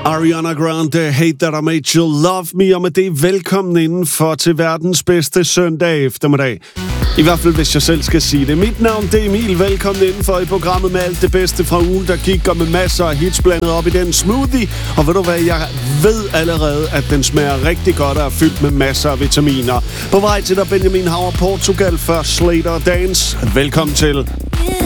Ariana Grande, Hate That I Made You Love Me, og med det velkommen indenfor til verdens bedste søndag eftermiddag. I hvert fald, hvis jeg selv skal sige det. Mit navn, det er Emil. Velkommen indenfor i programmet med alt det bedste fra ugen, der gik, og med masser af hits blandet op i den smoothie. Og ved du hvad, jeg ved allerede, at den smager rigtig godt og er fyldt med masser af vitaminer. På vej til der Benjamin Hauer, Portugal, først Slater Dance. Velkommen til.